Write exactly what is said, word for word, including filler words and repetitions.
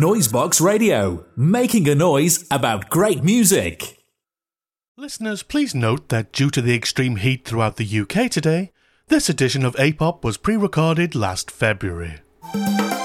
Noisebox Radio, making a noise about great music. Listeners, please note that due to the extreme heat throughout the U K today, this edition of A-Pop was pre-recorded last February.